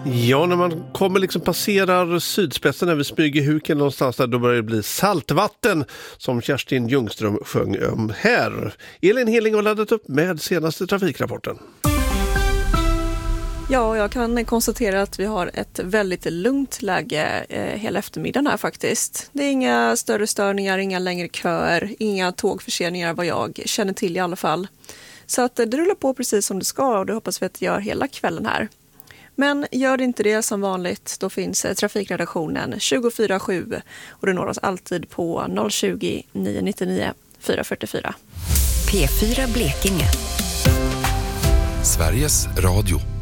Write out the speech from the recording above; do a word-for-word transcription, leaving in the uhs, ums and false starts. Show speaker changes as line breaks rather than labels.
Ja, när man kommer liksom passerar sydspetsen över Smygehuken någonstans där, då börjar det bli saltvatten som Kerstin Ljungström sjöng om här. Elin Hilling har laddat upp med senaste trafikrapporten.
Ja, jag kan konstatera att vi har ett väldigt lugnt läge eh, hela eftermiddagen här faktiskt. Det är inga större störningar, inga längre köer, inga tågförseningar vad jag känner till i alla fall. Så att det rullar på precis som det ska, och det hoppas vi att det gör hela kvällen här. Men gör det inte det som vanligt, då finns trafikredaktionen tjugofyra sju och det når oss alltid på noll tjugo, nio nittionio, fyra fyrtiofyra.
P fyra Blekinge.
Sveriges Radio.